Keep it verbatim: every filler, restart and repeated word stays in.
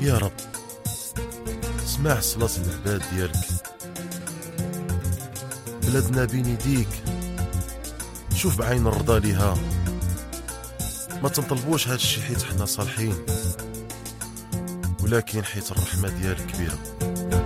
يا رب اسمع صلاة العباد ديالك. بلادنا بين يديك، شوف بعين الرضا ليها. ما تنطلبوش هاد الشي حيت حنا صالحين، ولكن حيت الرحمة ديالك كبيرة.